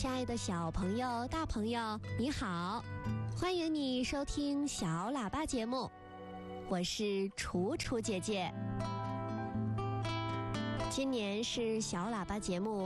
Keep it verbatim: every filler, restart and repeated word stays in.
亲爱的小朋友、大朋友，你好，欢迎你收听小喇叭节目，我是楚楚姐姐。今年是小喇叭节目